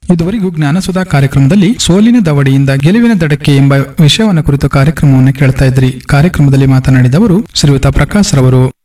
ಇದುವರೆಗೂ ಜ್ಞಾನಸುಧಾ ಕಾರ್ಯಕ್ರಮದಲ್ಲಿ ಸೋಲಿನ ದವಡಿಯಿಂದ ಗೆಲುವಿನ ದಡಕ್ಕೆ ಎಂಬ ವಿಷಯವನ್ನು ಕುರಿತು ಕಾರ್ಯಕ್ರಮವನ್ನು ಕೇಳ್ತಾ ಇದ್ರಿ. ಕಾರ್ಯಕ್ರಮದಲ್ಲಿ ಮಾತನಾಡಿದವರು ಶ್ರೀಯುತ ಪ್ರಕಾಶ್ ರವರು.